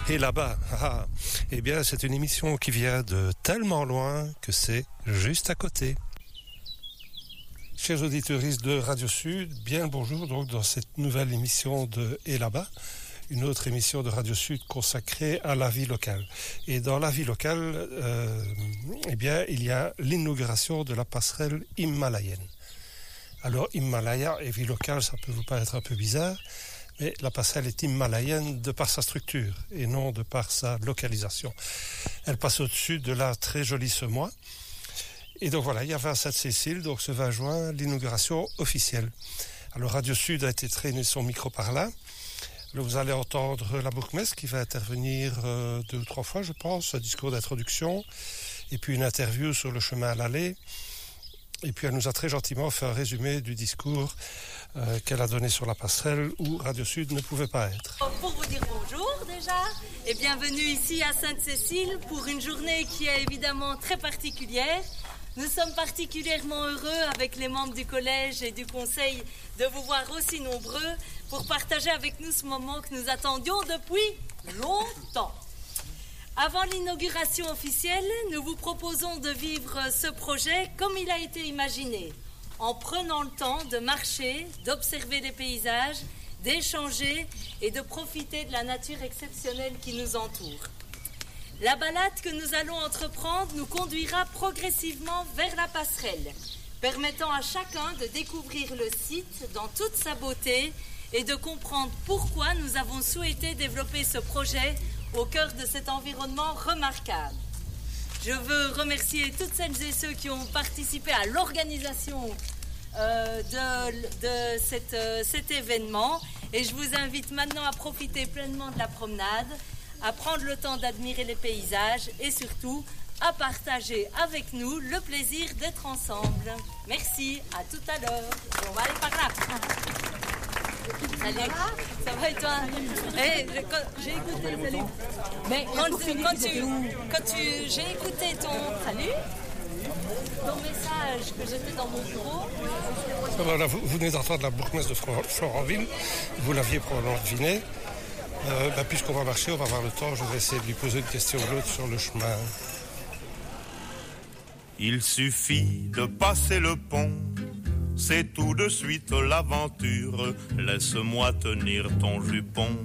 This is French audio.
Et là-bas, eh bien, c'est une émission qui vient de tellement loin que c'est juste à côté. Chers auditeurs de Radio Sud, bien le bonjour donc dans cette nouvelle émission de Et là-bas, une autre émission de Radio Sud consacrée à la vie locale. Et dans la vie locale, eh bien, il y a l'inauguration de la passerelle himalayenne. Alors, Himalaya et vie locale, ça peut vous paraître un peu bizarre, mais la passerelle est himalayenne de par sa structure et non de par sa localisation. Elle passe au-dessus de la très jolie Semois. Et donc voilà, il y avait à Sainte-Cécile, donc ce 20 juin, l'inauguration officielle. Alors Radio Sud a été traîné son micro par là. Alors vous allez entendre la bourgmestre qui va intervenir 2 ou 3 fois, je pense, un discours d'introduction, et puis une interview sur le chemin à l'aller. Et puis elle nous a très gentiment fait un résumé du discours qu'elle a donné sur la passerelle où Radio Sud ne pouvait pas être. Pour vous dire bonjour déjà et bienvenue ici à Sainte-Cécile pour une journée qui est évidemment très particulière. Nous sommes particulièrement heureux avec les membres du collège et du conseil de vous voir aussi nombreux pour partager avec nous ce moment que nous attendions depuis longtemps. Avant l'inauguration officielle, nous vous proposons de vivre ce projet comme il a été imaginé, en prenant le temps de marcher, d'observer les paysages, d'échanger et de profiter de la nature exceptionnelle qui nous entoure. La balade que nous allons entreprendre nous conduira progressivement vers la passerelle, permettant à chacun de découvrir le site dans toute sa beauté et de comprendre pourquoi nous avons souhaité développer ce projet au cœur de cet environnement remarquable. Je veux remercier toutes celles et ceux qui ont participé à l'organisation de cet événement et je vous invite maintenant à profiter pleinement de la promenade, à prendre le temps d'admirer les paysages et surtout à partager avec nous le plaisir d'être ensemble. Merci, à tout à l'heure. On va aller par là. Salut, ça va et toi? J'ai écouté, salut. Mais j'ai écouté ton message que j'ai fait dans mon bureau. Voilà, vous venez d'entendre la bourgmestre de Florenville, vous l'aviez probablement deviné. Puisqu'on va marcher, on va avoir le temps, je vais essayer de lui poser une question ou l'autre sur le chemin. Il suffit de passer le pont, c'est tout de suite l'aventure. Laisse-moi tenir ton jupon.